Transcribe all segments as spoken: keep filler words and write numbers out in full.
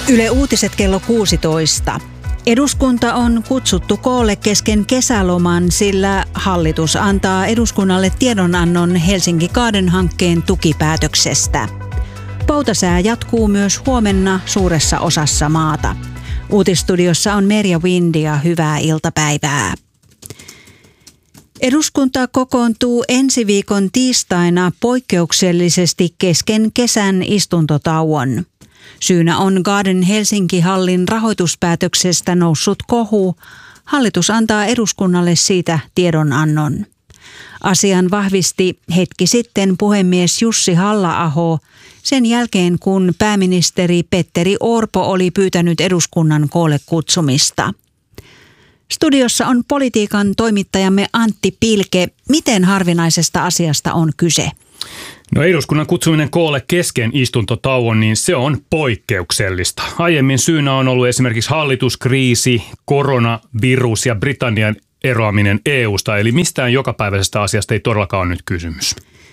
Yle Uutiset kello kuusitoista. Eduskunta on kutsuttu koolle kesken kesäloman, sillä hallitus antaa eduskunnalle tiedonannon Helsinki Garden-hankkeen tukipäätöksestä. Poutasää jatkuu myös huomenna suuressa osassa maata. Uutisstudiossa on Merja Windi ja hyvää iltapäivää. Eduskunta kokoontuu ensi viikon tiistaina poikkeuksellisesti kesken kesän istuntotauon. Syynä on Garden Helsinki-hallin rahoituspäätöksestä noussut kohu. Hallitus antaa eduskunnalle siitä tiedonannon. Asian vahvisti hetki sitten puhemies Jussi Halla-aho sen jälkeen, kun pääministeri Petteri Orpo oli pyytänyt eduskunnan koolle kutsumista. Studiossa on politiikan toimittajamme Antti Pilke. Miten harvinaisesta asiasta on kyse? No eduskunnan kutsuminen koolle kesken istuntotauon, niin se on poikkeuksellista. Aiemmin syynä on ollut esimerkiksi hallituskriisi, koronavirus ja Britannian eroaminen E U:sta, eli mistään jokapäiväisestä asiasta ei todellakaan ole nyt kysymys.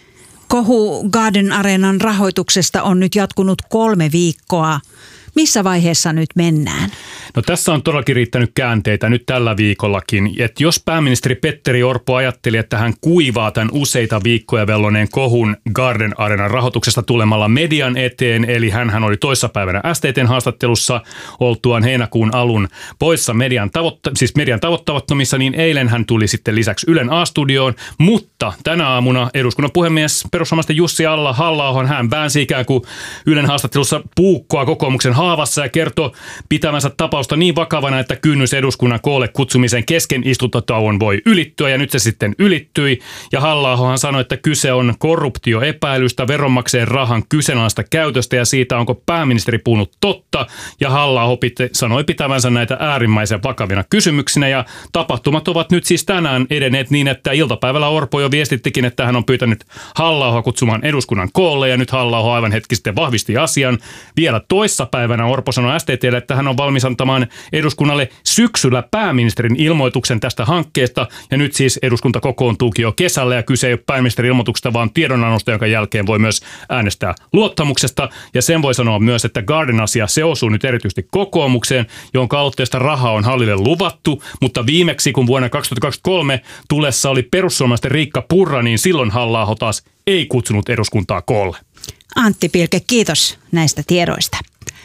Kohu Garden Areenan rahoituksesta on nyt jatkunut kolme viikkoa. Missä vaiheessa nyt mennään? No tässä on todellakin riittänyt käänteitä nyt tällä viikollakin. Että jos pääministeri Petteri Orpo ajatteli, että hän kuivaa tämän useita viikkoja velloneen kohun Garden Areenan rahoituksesta tulemalla median eteen, eli hänhän oli toissapäivänä S T T:n haastattelussa oltuaan heinäkuun alun poissa median, tavoitta- siis median tavoittavattomissa, niin eilen hän tuli sitten lisäksi Ylen A-studioon, mutta tänä aamuna eduskunnan puhemies perussuomalaisten Jussi Halla-aho, hän väänsi ikään kuin Ylen haastattelussa puukkoa kokoomuksen haavassa ja kertoi pitämänsä tapausta niin vakavana, että kynnys eduskunnan koolle kutsumisen kesken istuntotauon voi ylittyä, ja nyt se sitten ylittyi. Ja Halla-ahohan sanoi, että kyse on korruptioepäilystä, veronmaksajien rahan kyseenalaista käytöstä ja siitä, onko pääministeri puhunut totta. Ja Halla-aho pite, sanoi pitävänsä näitä äärimmäisen vakavina kysymyksinä, ja tapahtumat ovat nyt siis tänään edenneet niin, että iltapäivällä Orpo jo viestittikin, että hän on pyytänyt Halla-ahoa kutsumaan eduskunnan koolle, ja nyt Halla-aho aivan hetki sitten vahvisti asian. Vielä toissapäivänä Orpo sanoi S T T:lle, että hän on valmis antamaan eduskunnalle syksyllä pääministerin ilmoituksen tästä hankkeesta, ja nyt siis eduskunta kokoontuukin jo kesällä, ja kyse ei ole pääministerin ilmoituksesta, vaan tiedonannosta, jonka jälkeen voi myös äänestää luottamuksesta, ja sen voi sanoa myös, että Garden-asia, se osuu nyt erityisesti kokoomukseen, jonka aloitteesta rahaa on hallille luvattu, mutta viimeksi, kun vuonna kaksituhattakaksikymmentäkolme tulessa oli perussuomalaisten Riikka Purra, niin silloin Halla-aho taas ei kutsunut eduskuntaa koolle. Antti Pilke, kiitos näistä tiedoista.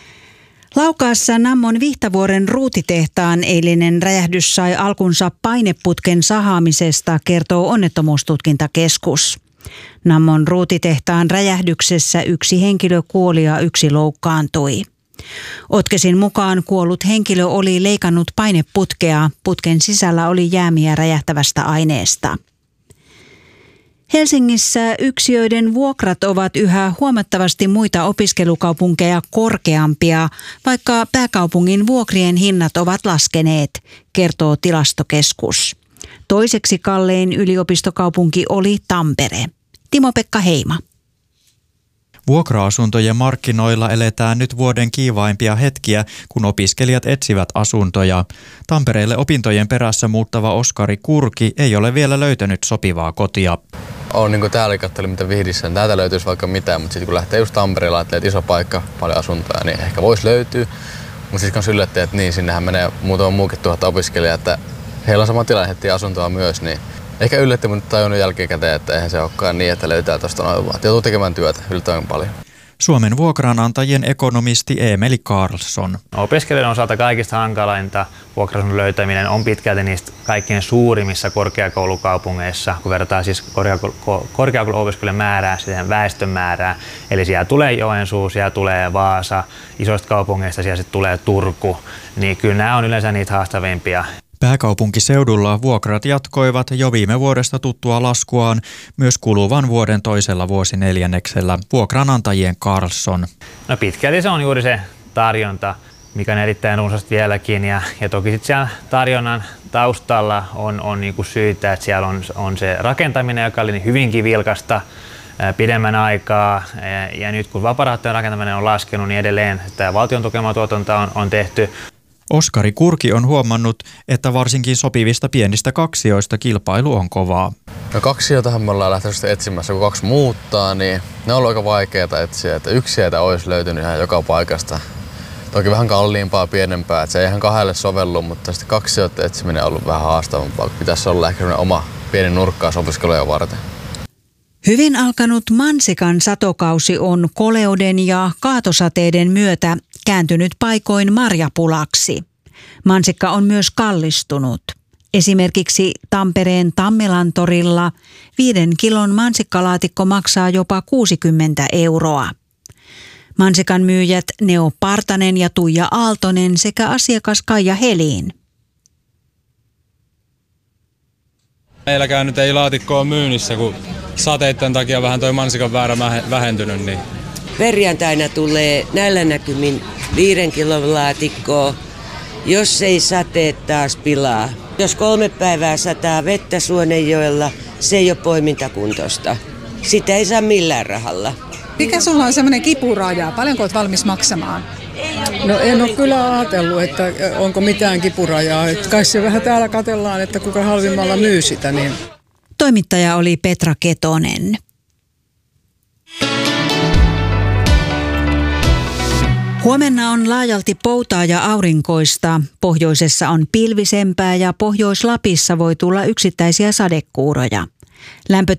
Laukaassa Nammon Vihtavuoren ruutitehtaan eilinen räjähdys sai alkunsa paineputken sahaamisesta, kertoo Onnettomuustutkintakeskus. Nammon ruutitehtaan räjähdyksessä yksi henkilö kuoli ja yksi loukkaantui. Otkesin mukaan kuollut henkilö oli leikannut paineputkea. Putken sisällä oli jäämiä räjähtävästä aineesta. Helsingissä yksiöiden vuokrat ovat yhä huomattavasti muita opiskelukaupunkeja korkeampia, vaikka pääkaupungin vuokrien hinnat ovat laskeneet, kertoo Tilastokeskus. Toiseksi kallein yliopistokaupunki oli Tampere. Timo-Pekka Heima. Vuokra-asuntojen markkinoilla eletään nyt vuoden kiivaimpia hetkiä, kun opiskelijat etsivät asuntoja. Tampereelle opintojen perässä muuttava Oskari Kurki ei ole vielä löytänyt sopivaa kotia. Olen niin täällä katselin, mitä Vihdissä on. Täältä löytyisi vaikka mitään, mutta sitten kun lähtee just Tampereella, että iso paikka, paljon asuntoja, niin ehkä voisi löytyä. Mutta sitten kun yllättää, että niin, sinnehän menee muutama muukin tuhatta opiskelijaa, että heillä on sama tilanne heti asuntoa myös, niin ehkä yllätti, mutta tajunnut jälkikäteen, että eihän se olekaan niin, että löytää tuosta noin vaan. Joutuu tekemään työtä yllättävän paljon. Suomen vuokranantajien ekonomisti Eemeli Karlsson. Opiskelijoiden osalta kaikista hankalainta vuokraasunnon löytäminen on pitkälti niistä kaikkein suurimmissa korkeakoulukaupungeissa, kun verrataan siis korkeakouluopiskelijoiden määrää siihen väestön määrää. Eli siellä tulee Joensuu, siellä tulee Vaasa, isoista kaupungeista siellä sitten tulee Turku, niin kyllä nämä on yleensä niitä haastavimpia. Pääkaupunkiseudulla vuokrat jatkoivat jo viime vuodesta tuttua laskuaan myös kuluvan vuoden toisella vuosineljänneksellä, vuokranantajien Karlsson. No pitkälti se on juuri se tarjonta, mikä on erittäin runsasta vieläkin, ja, ja toki sitten siellä tarjonnan taustalla on, on niinku syitä, että siellä on, on se rakentaminen, joka oli hyvinkin vilkasta ää, pidemmän aikaa, ja, ja nyt kun vapaarahoitteinen rakentaminen on laskenut, niin edelleen tämä valtion tukema tuotanto on, on tehty. Oskari Kurki on huomannut, että varsinkin sopivista pienistä kaksioista kilpailu on kovaa. No kaksioitahan me ollaan lähtenyt etsimässä, kun kaksi muuttaa, niin ne on ollut aika vaikeaa etsiä. Että yksiöitä olisi löytynyt ihan joka paikasta. Toki vähän kalliimpaa, pienempää. Et se ei ihan kahdelle sovellu, mutta sitten kaksi sijoittajaa etsiminen on ollut vähän haastavampaa. Pitäisi olla ehkä oma pieni nurkkaus opiskeluja varten. Hyvin alkanut mansikan satokausi on koleuden ja kaatosateiden myötä kääntynyt paikoin marjapulaksi. Mansikka on myös kallistunut. Esimerkiksi Tampereen Tammelan torilla viiden kilon mansikkalaatikko maksaa jopa kuusikymmentä euroa. Mansikan myyjät Neo Partanen ja Tuija Aaltonen sekä asiakas Kaija Helin. Meilläkään nyt ei laatikkoa myynnissä, kun sateiden takia vähän toi mansikan väärä vähentynyt. Niin. Perjantaina tulee näillä näkymin viiden kilon laatikkoa, jos ei sateet taas pilaa. Jos kolme päivää sataa vettä Suonenjoella, se ei ole poimintakuntoista. Sitä ei saa millään rahalla. Mikä sulla on semmoinen kipuraja? Paljonko olet valmis maksamaan? No en ole kyllä ajatellut, että onko mitään kipurajaa. Että kai se vähän täällä katsellaan, että kuka halvimmalla myy sitä. Niin. Toimittaja oli Petra Ketonen. Huomenna on laajalti poutaa ja aurinkoista. Pohjoisessa on pilvisempää ja Pohjois-Lapissa voi tulla yksittäisiä sadekuuroja. Lämpötila